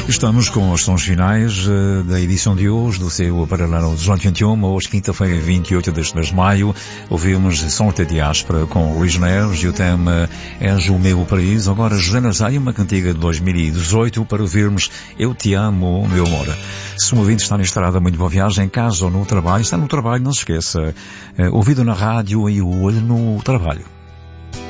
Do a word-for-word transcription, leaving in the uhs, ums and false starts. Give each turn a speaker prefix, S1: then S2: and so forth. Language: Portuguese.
S1: Estamos com os sons finais uh, da edição de hoje do seu Paralelo dezoito vinte e um, hoje quinta-feira, vinte e oito de maio. Ouvimos Sons da Diáspora com Luís Neves e o tema És o Meu Paraíso. Agora José Nazário, uma cantiga de dois mil e dezoito para ouvirmos Eu Te Amo, Meu Amor. Se um ouvinte está na estrada, muito boa viagem, em casa ou no trabalho, está no trabalho, não se esqueça, uh, ouvido na rádio e o olho no trabalho.